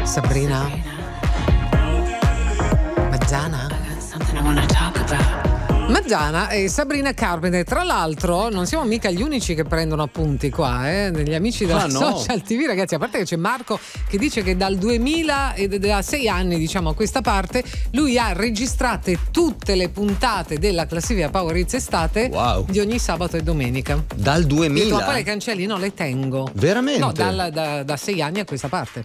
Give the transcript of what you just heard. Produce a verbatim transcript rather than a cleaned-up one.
Sabrina Maggiana Maggiana e Sabrina Carpenter. Tra l'altro non siamo mica gli unici che prendono appunti qua, eh? Negli amici della ah, no. Social ti vu, ragazzi, a parte che c'è Marco che dice che dal duemila e da sei anni, diciamo, a questa parte lui ha registrate tutte le puntate della classifica Power Hits estate, wow, di ogni sabato e domenica. Dal duemila? Ma poi le cancelli no, le tengo. Veramente? No, dal, da, da sei anni a questa parte.